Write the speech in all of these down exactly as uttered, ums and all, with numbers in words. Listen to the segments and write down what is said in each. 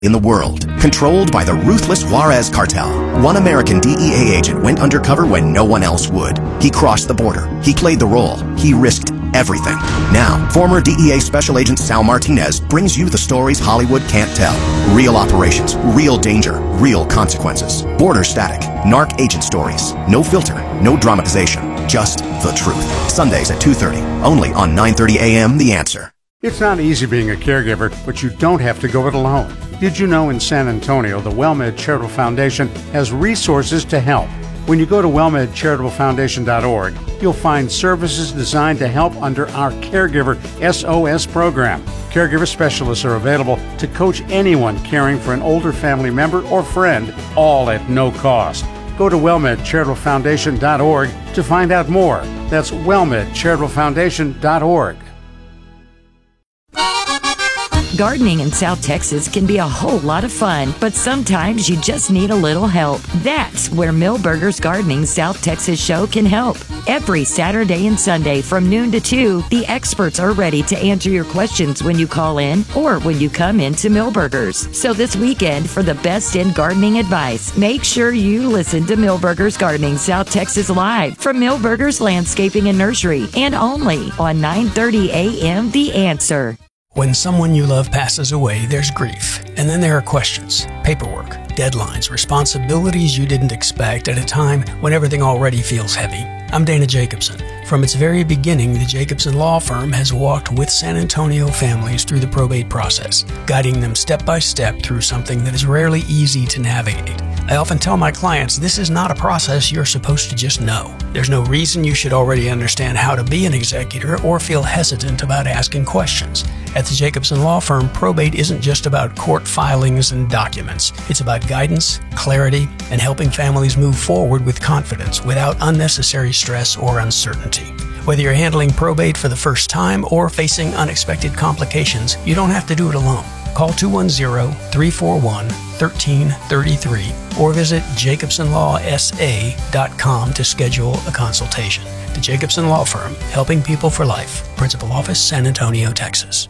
in the world, controlled by the ruthless Juarez cartel. One American D E A agent went undercover when no one else would. He crossed the border. He played the role. He risked everything. Now, former D E A Special Agent Sal Martinez brings you the stories Hollywood can't tell. Real operations, real danger, real consequences. Border Static, narc agent stories. No filter, no dramatization, just the truth. Sundays at two thirty, only on nine thirty a.m. The Answer. It's not easy being a caregiver, but you don't have to go it alone. Did you know in San Antonio, the WellMed Charitable Foundation has resources to help? When you go to well med charitable foundation dot org, you'll find services designed to help under our Caregiver S O S program. Caregiver specialists are available to coach anyone caring for an older family member or friend, all at no cost. Go to well med charitable foundation dot org to find out more. That's well med charitable foundation dot org. Gardening in South Texas can be a whole lot of fun, but sometimes you just need a little help. That's where Millburgers Gardening South Texas Show can help. Every Saturday and Sunday from noon to two, the experts are ready to answer your questions when you call in or when you come into Millburgers. So this weekend, for the best in gardening advice, make sure you listen to Millburgers Gardening South Texas Live from Millburgers Landscaping and Nursery, and only on nine thirty a.m. The Answer. When someone you love passes away, there's grief. And then there are questions, paperwork, deadlines, responsibilities you didn't expect at a time when everything already feels heavy. I'm Dana Jacobson. From its very beginning, the Jacobson Law Firm has walked with San Antonio families through the probate process, guiding them step by step through something that is rarely easy to navigate. I often tell my clients this is not a process you're supposed to just know. There's no reason you should already understand how to be an executor or feel hesitant about asking questions. At the Jacobson Law Firm, probate isn't just about court filings and documents. It's about guidance, clarity, and helping families move forward with confidence without unnecessary stress or uncertainty. Whether you're handling probate for the first time or facing unexpected complications, you don't have to do it alone. Call two one zero, three four one, one three three three or visit jacobson law s a dot com to schedule a consultation. The Jacobson Law Firm, helping people for life. Principal Office, San Antonio, Texas.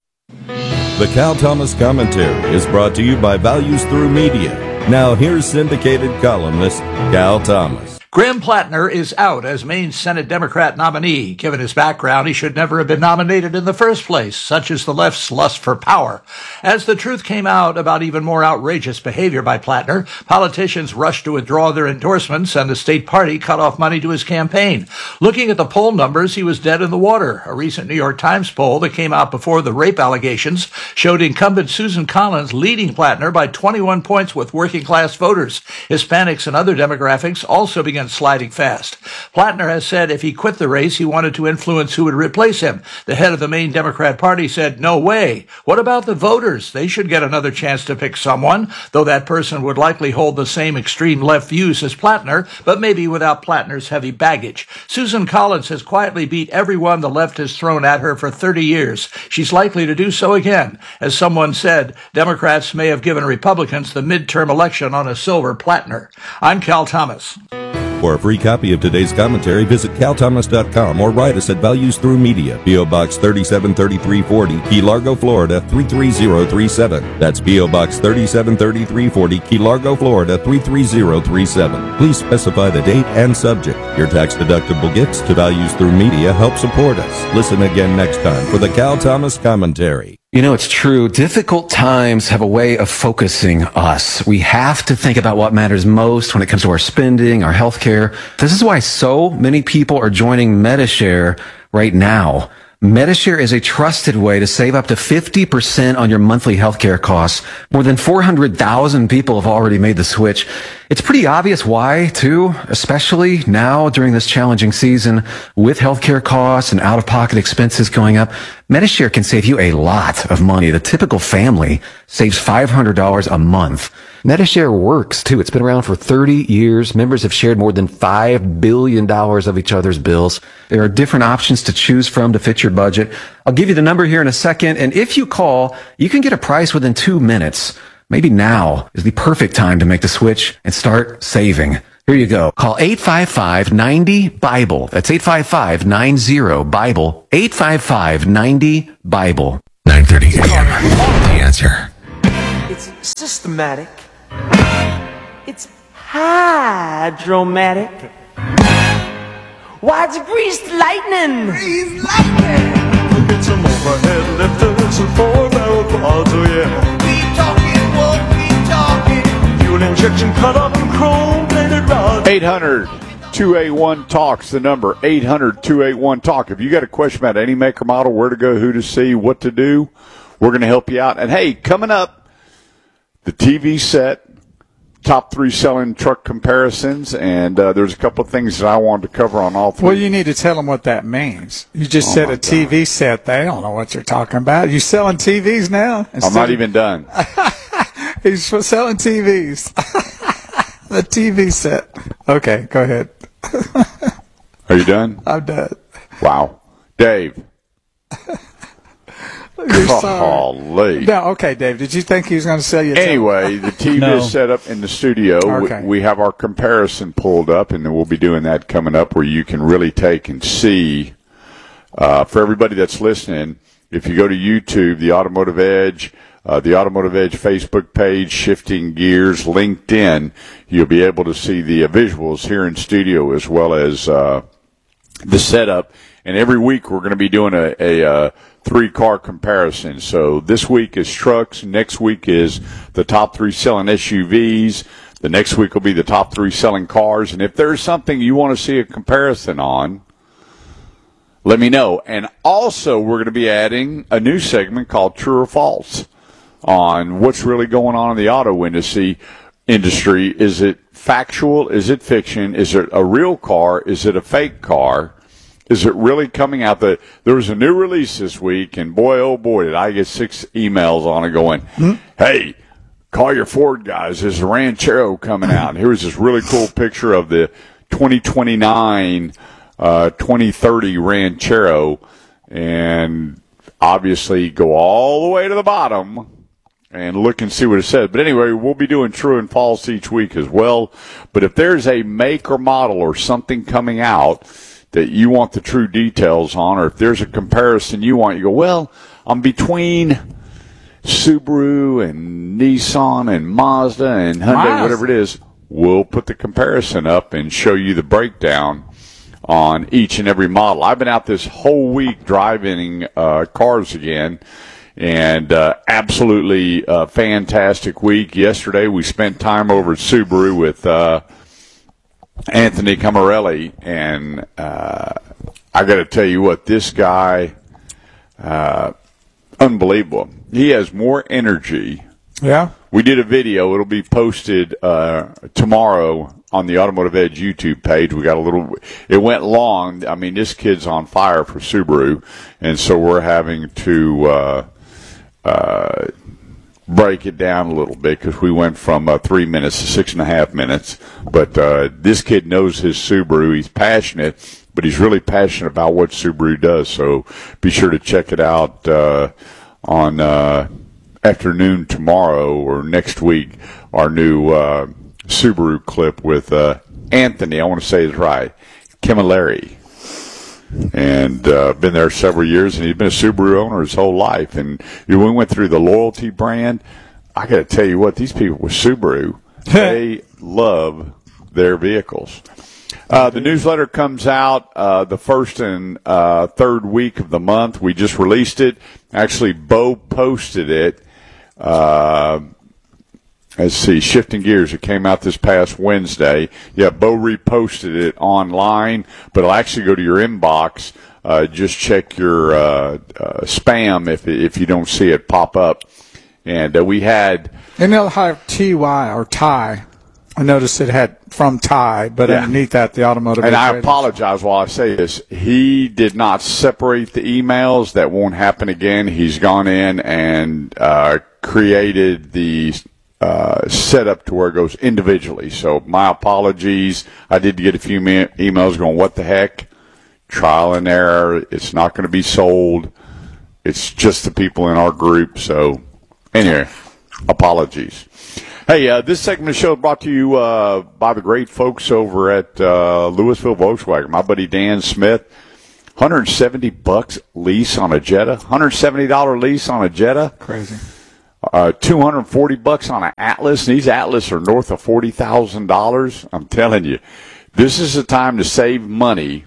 The Cal Thomas Commentary is brought to you by Values Through Media. Now here's syndicated columnist Cal Thomas. Graham Plattner is out as Maine Senate Democrat nominee. Given his background, he should never have been nominated in the first place, such is the left's lust for power. As the truth came out about even more outrageous behavior by Plattner, politicians rushed to withdraw their endorsements and the state party cut off money to his campaign. Looking at the poll numbers, he was dead in the water. A recent New York Times poll that came out before the rape allegations showed incumbent Susan Collins leading Plattner by twenty-one points with working-class voters. Hispanics and other demographics also began sliding fast. Plattner has said if he quit the race, he wanted to influence who would replace him. The head of the Maine Democrat Party said, no way. What about the voters? They should get another chance to pick someone, though that person would likely hold the same extreme left views as Plattner, but maybe without Plattner's heavy baggage. Susan Collins has quietly beat everyone the left has thrown at her for thirty years. She's likely to do so again. As someone said, Democrats may have given Republicans the midterm election on a silver Plattner. I'm Cal Thomas. For a free copy of today's commentary, visit cal thomas dot com or write us at Values Through Media, P O. Box thirty-seven thirty-three forty, Key Largo, Florida three three zero three seven. That's P O. Box thirty-seven thirty-three forty, Key Largo, Florida three three zero three seven. Please specify the date and subject. Your tax-deductible gifts to Values Through Media help support us. Listen again next time for the Cal Thomas Commentary. You know, it's true. Difficult times have a way of focusing us. We have to think about what matters most when it comes to our spending, our health care. This is why so many people are joining Medi-Share right now. Medi-Share is a trusted way to save up to fifty percent on your monthly healthcare costs. More than four hundred thousand people have already made the switch. It's pretty obvious why, too, especially now during this challenging season with healthcare costs and out-of-pocket expenses going up. Medi-Share can save you a lot of money. The typical family saves five hundred dollars a month. Medi-Share works, too. It's been around for thirty years. Members have shared more than five billion dollars of each other's bills. There are different options to choose from to fit your budget. I'll give you the number here in a second, and if you call, you can get a price within two minutes. Maybe now is the perfect time to make the switch and start saving. Here you go. Call eight five five, nine zero, BIBLE. That's eight five five, nine zero, BIBLE. eight five five, nine zero, BIBLE. nine thirty a.m. The Answer. It's systematic. It's hydromatic. Why, it's greased lightning. Greased lightning. Get some overhead lifters and four-barrel quads, oh yeah. Keep talking, won't keep talking. Fuel injection cut up and chrome-plated rods. eight hundred two eight one talks, the number, eight hundred two eight one talk. If you got a question about any maker model, where to go, who to see, what to do, we're going to help you out. And, hey, coming up, the T V set, top three selling truck comparisons, and uh, there's a couple of things that I wanted to cover on all three. Well, you need to tell them what that means. You just Oh, said my a T V God. set. They don't know what you're talking about. You selling T Vs now? I'm not even done. He's selling T Vs. The T V set. Okay, go ahead. Are you done? I'm done. Wow. Dave. You're sorry. Golly. No, okay, Dave. Did you think he was going to sell you a Anyway, the T V No. is set up in the studio. Okay. We, we have our comparison pulled up, and then we'll be doing that coming up where you can really take and see. Uh, for everybody that's listening, if you go to YouTube, the Automotive Edge, uh, the Automotive Edge Facebook page, Shifting Gears, LinkedIn, you'll be able to see the uh, visuals here in studio as well as uh, the setup. And every week we're going to be doing a, a uh, three-car comparison. So this week is trucks. Next week is the top three selling S U Vs. The next week will be the top three selling cars. And if there's something you want to see a comparison on, let me know. And also we're going to be adding a new segment called True or False on what's really going on in the auto industry. Industry. Is it factual? Is it fiction? Is it a real car? Is it a fake car? Is it really coming out? The, there was a new release this week, and boy, oh boy, did I get six emails on it going, hmm? Hey, call your Ford guys. There's a Ranchero coming out. And here was this really cool picture of the twenty twenty-nine, uh, twenty thirty Ranchero, and obviously go all the way to the bottom and look and see what it says. But anyway, we'll be doing true and false each week as well. But if there's a make or model or something coming out that you want the true details on, or if there's a comparison you want, you go, well, I'm between Subaru and Nissan and Mazda and Hyundai, Mazda. whatever it is, we'll put the comparison up and show you the breakdown on each and every model. I've been out this whole week driving uh, cars again, and uh, absolutely uh, fantastic week. Yesterday we spent time over at Subaru with uh, Anthony Camarelli, and uh, I got to tell you what, this guy, uh, unbelievable. He has more energy. Yeah. We did a video. It'll be posted uh, tomorrow on the Automotive Edge YouTube page. We got a little, it went long. I mean, this kid's on fire for Subaru, and so we're having to uh, uh, break it down a little bit because we went from uh, three minutes to six and a half minutes. But uh, this kid knows his Subaru. He's passionate, but he's really passionate about what Subaru does. So be sure to check it out uh, on uh, afternoon tomorrow or next week, our new uh, Subaru clip with uh, Anthony, I want to say it's right, Camilleri. And uh, been there several years, and he's been a Subaru owner his whole life. And you know, we went through the loyalty brand. I got to tell you what, these people with Subaru, they love their vehicles. Uh, the newsletter comes out uh, the first and uh, third week of the month. We just released it. Actually, Bo posted it. Uh, let's see, Shifting Gears. It came out this past Wednesday. Yeah, Bo reposted it online, but it'll actually go to your inbox. Uh, just check your uh, uh, spam if if you don't see it pop up. And uh, we had, And they'll have T Y or Ty. I noticed it had from Ty, but Yeah. underneath that, the automotive. and I radio. apologize while I say this, he did not separate the emails. That won't happen again. He's gone in and uh, created the uh, setup to where it goes individually. So my apologies. I did get a few me- emails going, what the heck? Trial and error. It's not going to be sold. It's just the people in our group. So anyway, apologies. Hey, uh, this segment of the show brought to you uh, by the great folks over at uh, Louisville Volkswagen. My buddy Dan Smith, one hundred seventy bucks lease on a Jetta, one hundred seventy dollars lease on a Jetta. Crazy. uh, two hundred forty bucks on an Atlas. And these Atlas are north of forty thousand dollars. I'm telling you, this is the time to save money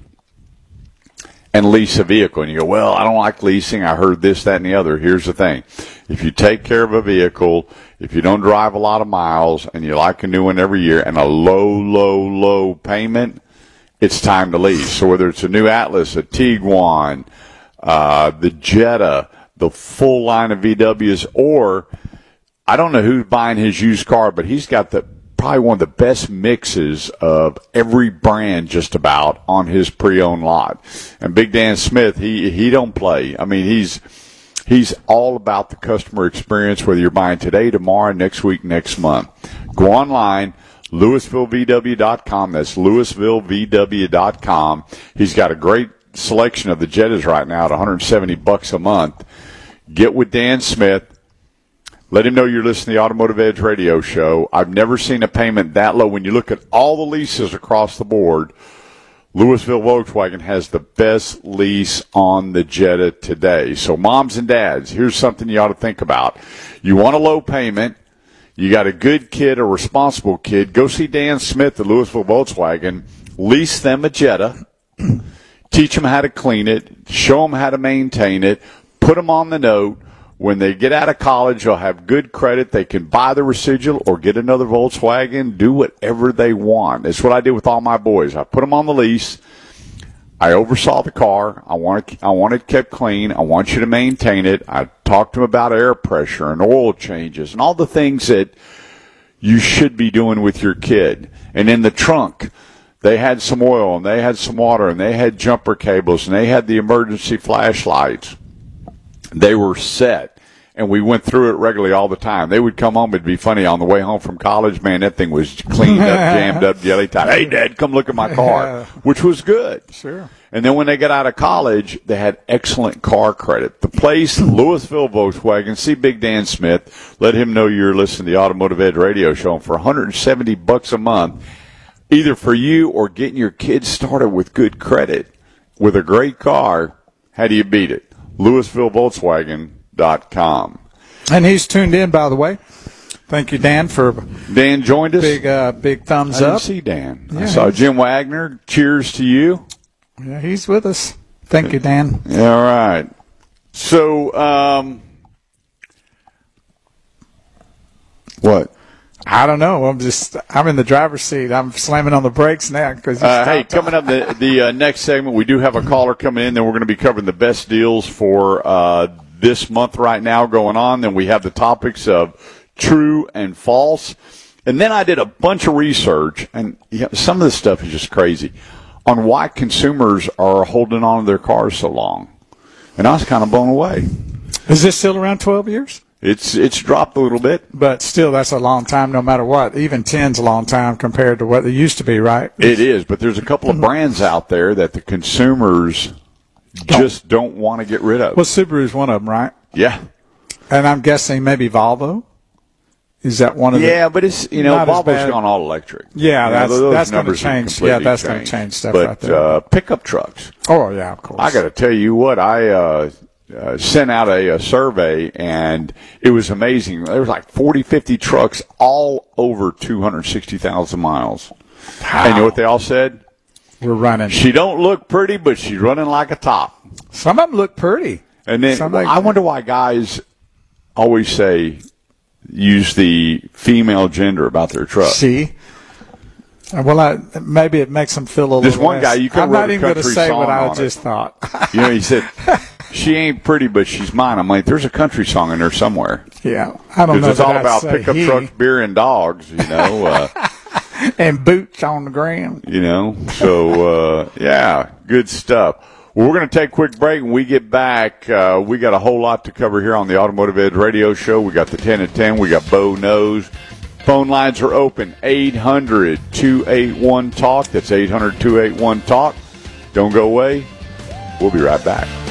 and lease a vehicle. And you go, well, I don't like leasing. I heard this, that, and the other. Here's the thing. If you take care of a vehicle, if you don't drive a lot of miles, and you like a new one every year, and a low, low, low payment, it's time to lease. So whether it's a new Atlas, a Tiguan, uh, the Jetta, the full line of V Ws, or I don't know who's buying his used car, but he's got the probably one of the best mixes of every brand just about on his pre-owned lot. And Big Dan Smith, he he don't play. I mean, he's he's all about the customer experience, whether you're buying today, tomorrow, next week, next month. Go online, Louisville V W dot com. That's Louisville V W dot com. He's got a great selection of the Jettas right now at one hundred seventy bucks a month. Get with Dan Smith. Let him know you're listening to the Automotive Edge radio show. I've never seen a payment that low. When you look at all the leases across the board, Louisville Volkswagen has the best lease on the Jetta today. So moms and dads, here's something you ought to think about. You want a low payment. You got a good kid, a responsible kid. Go see Dan Smith at Louisville Volkswagen. Lease them a Jetta. Teach them how to clean it. Show them how to maintain it. Put them on the note. When they get out of college, they'll have good credit. They can buy the residual or get another Volkswagen, do whatever they want. That's what I did with all my boys. I put them on the lease. I oversaw the car. I want it, I want it kept clean. I want you to maintain it. I talked to them about air pressure and oil changes and all the things that you should be doing with your kid. And in the trunk, they had some oil and they had some water and they had jumper cables and they had the emergency flashlights. They were set, and we went through it regularly all the time. They would come home. It'd be funny. On the way home from college, man, that thing was cleaned up, jammed up, jelly tied. Hey, Dad, come look at my car, which was good. Sure. And then when they got out of college, they had excellent car credit. The place, Louisville Volkswagen, see Big Dan Smith. Let him know you're listening to the Automotive Ed radio show. And for one hundred seventy bucks a month, either for you or getting your kids started with good credit, with a great car, how do you beat it? Louisville Volkswagen dot com. And he's tuned in, by the way. Thank you, Dan, for Dan joined us. Big, uh, big thumbs I didn't up. see Dan. Yeah, I saw Jim Wagner. Cheers to you. Yeah, he's with us. Thank you, Dan. Yeah, all right. So, um, what? I don't know. I'm just, I'm in the driver's seat. I'm slamming on the brakes now because. Uh, hey, coming up the the uh, next segment, we do have a caller coming in. Then we're going to be covering the best deals for uh, this month right now going on. Then we have the topics of true and false. And then I did a bunch of research, and you know, some of this stuff is just crazy, on why consumers are holding on to their cars so long. And I was kind of blown away. Is this still around twelve years? It's it's dropped a little bit. But still, that's a long time no matter what. Even ten's a long time compared to what it used to be, right? It is, but there's a couple of brands out there that the consumers don't. just don't want to get rid of. Well, Subaru's one of them, right? Yeah. And I'm guessing maybe Volvo? Is that one of yeah, the... Yeah, but it's, you know, Volvo's gone all electric. Yeah, you that's, know, that's going to change. Yeah, that's going to change stuff but, right there. But uh, pickup trucks. Oh, yeah, of course. I got to tell you what, I... Uh, Uh, sent out a, a survey, and it was amazing. There was like forty, fifty trucks all over two hundred sixty thousand miles. Wow. And you know what they all said? We're running. She don't look pretty, but she's running like a top. Some of them look pretty. And then Somebody, I wonder why guys always say, use the female gender about their truck. See? Well, I, maybe it makes them feel a little This one less. guy, you could I'm wrote not a even going to country say song what I on just it. thought. You know, he said, she ain't pretty, but she's mine. I'm like, there's a country song in there somewhere. Yeah, I don't know. Because it's all I'd about say pickup he. trucks, beer, and dogs, you know. Uh, and boots on the ground. You know, so, uh, yeah, good stuff. Well, we're going to take a quick break. When we get back, uh, we got a whole lot to cover here on the Automotive Edge radio show. We got the ten at ten. We got Bo Knows. Phone lines are open, eight hundred, two eight one, talk. That's eight hundred, two eight one, talk. Don't go away. We'll be right back.